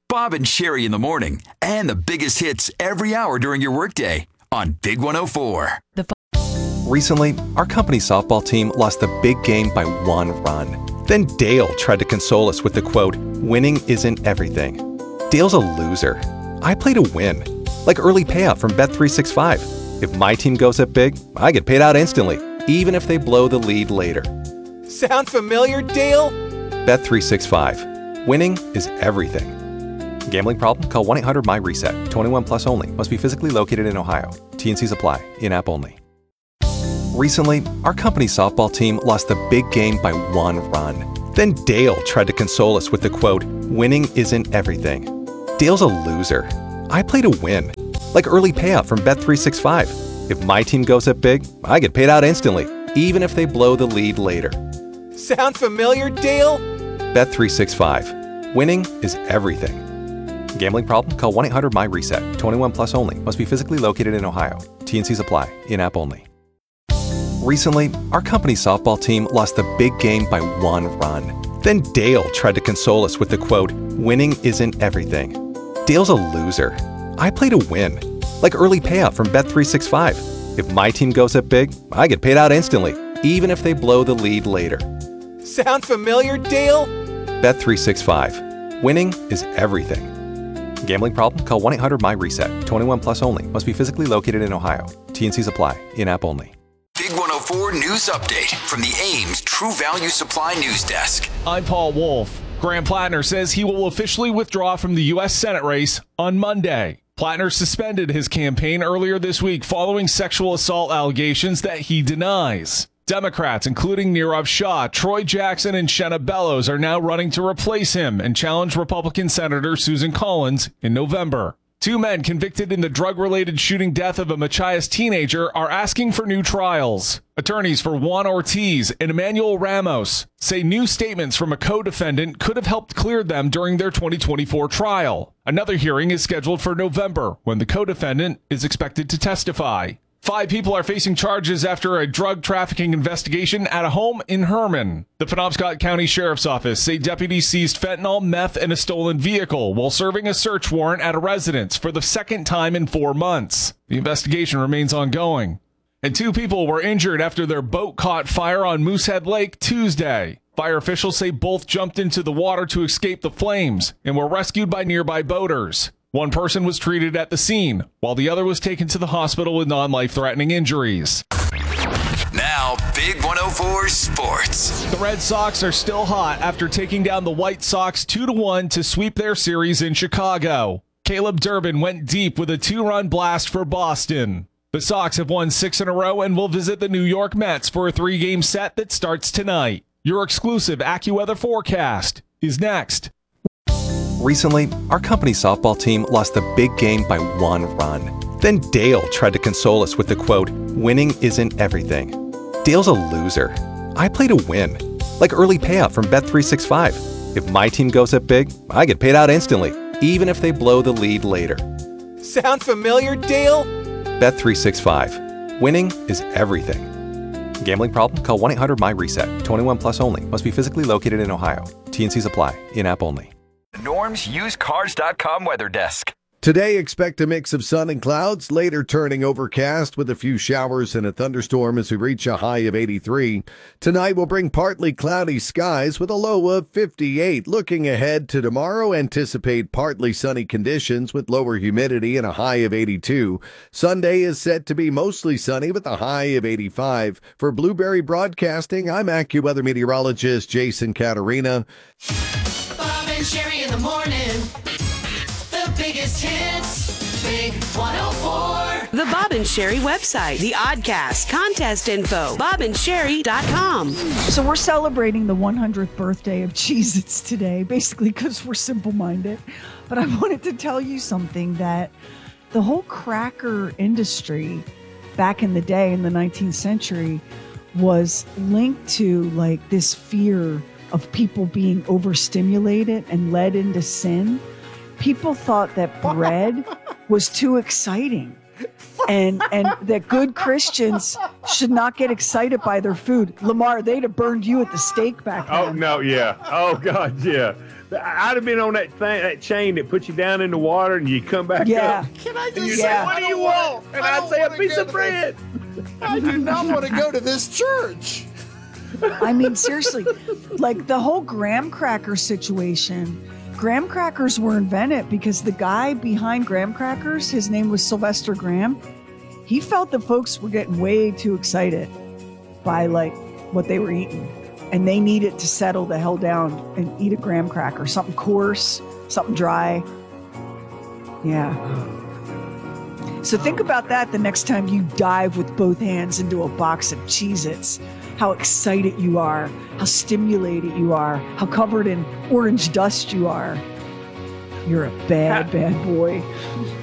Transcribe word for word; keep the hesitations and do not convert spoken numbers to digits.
Bob and Sherry in the morning, and the biggest hits every hour during your workday on Big one oh four. The Recently, our company softball team lost the big game by one run. Then Dale tried to console us with the quote, "Winning isn't everything." Dale's a loser. I play to win. Like early payout from Bet three sixty-five. If my team goes up big, I get paid out instantly, even if they blow the lead later. Sound familiar, Dale? Bet three sixty-five. Winning is everything. Gambling problem? Call one eight hundred M Y reset. twenty-one plus only. Must be physically located in Ohio. T and Cs apply. In-app only. Recently, our company softball team lost the big game by one run. Then Dale tried to console us with the quote, "Winning isn't everything." Dale's a loser. I play to win. Like early payout from Bet three sixty-five. If my team goes up big, I get paid out instantly, even if they blow the lead later. Sound familiar, Dale? Bet three sixty-five. Winning is everything. Gambling problem? Call one eight hundred M Y reset. twenty-one plus only. Must be physically located in Ohio. T and Cs apply. In-app only. Recently, our company softball team lost the big game by one run. Then Dale tried to console us with the quote, "Winning isn't everything." Dale's a loser. I play to win. Like early payout from Bet three sixty-five. If my team goes up big, I get paid out instantly, even if they blow the lead later. Sound familiar, Dale? Bet three sixty-five. Winning is everything. Gambling problem? Call one eight hundred M Y reset. twenty-one plus only. Must be physically located in Ohio. T and Cs apply. In-app only. Big one oh four News Update from the Ames True Value Supply News Desk. I'm Paul Wolf. Graham Plattner says he will officially withdraw from the U S Senate race on Monday. Plattner suspended his campaign earlier this week following sexual assault allegations that he denies. Democrats, including Nirav Shah, Troy Jackson, and Shenna Bellows, are now running to replace him and challenge Republican Senator Susan Collins in November. Two men convicted in the drug-related shooting death of a Machias teenager are asking for new trials. Attorneys for Juan Ortiz and Emmanuel Ramos say new statements from a co-defendant could have helped clear them during their twenty twenty-four trial. Another hearing is scheduled for November, when the co-defendant is expected to testify. Five people are facing charges after a drug trafficking investigation at a home in Herman. The Penobscot County Sheriff's Office say deputies seized fentanyl, meth, and a stolen vehicle while serving a search warrant at a residence for the second time in four months. The investigation remains ongoing. And two people were injured after their boat caught fire on Moosehead Lake Tuesday. Fire officials say both jumped into the water to escape the flames and were rescued by nearby boaters. One person was treated at the scene, while the other was taken to the hospital with non-life-threatening injuries. Now, Big one oh four Sports. The Red Sox are still hot after taking down the White Sox two to one to sweep their series in Chicago. Caleb Durbin went deep with a two-run blast for Boston. The Sox have won six in a row and will visit the New York Mets for a three-game set that starts tonight. Your exclusive AccuWeather forecast is next. Recently, our company softball team lost the big game by one run. Then Dale tried to console us with the quote, "Winning isn't everything." Dale's a loser. I play to win. Like early payout from Bet three sixty-five. If my team goes up big, I get paid out instantly, even if they blow the lead later. Sound familiar, Dale? Bet three sixty-five. Winning is everything. Gambling problem? Call one eight hundred M Y reset. twenty-one plus only. Must be physically located in Ohio. T and Cs apply. In-app only. Norm's Used Cars dot com weather desk. Today, expect a mix of sun and clouds, later turning overcast with a few showers and a thunderstorm as we reach a high of eighty-three. Tonight will bring partly cloudy skies with a low of fifty-eight. Looking ahead to tomorrow, anticipate partly sunny conditions with lower humidity and a high of eighty-two. Sunday is set to be mostly sunny with a high of eighty-five. For Blueberry Broadcasting, I'm AccuWeather meteorologist Jason Caterina. Bob and Sherry in the morning. The biggest hits, Big one oh four. The Bob and Sherry website, the Oddcast, contest info, bob and sherry dot com. So we're celebrating the one hundredth birthday of Cheez-Its today, basically because we're simple-minded. But I wanted to tell you something, that the whole cracker industry back in the day, in the nineteenth century, was linked to like this fear of people being overstimulated and led into sin. People thought that bread was too exciting, and and that good Christians should not get excited by their food. Lamar, they'd have burned you at the stake back then. Oh, no, yeah. Oh, God, yeah. I'd have been on that thing, that chain that puts you down in the water and you come back Yeah. up. Can I And you just say, say, what I do you don't want? wanna- And I I'd don't say a wanna piece go of to bread. I do not want to go to this church. I mean, seriously, like the whole graham cracker situation. Graham crackers were invented because the guy behind graham crackers, his name was Sylvester Graham. He felt that folks were getting way too excited by like what they were eating, and they needed to settle the hell down and eat a graham cracker, something coarse, something dry. Yeah. So think about that the next time you dive with both hands into a box of Cheez-Its. How excited you are, how stimulated you are, how covered in orange dust you are. You're a bad, bad boy.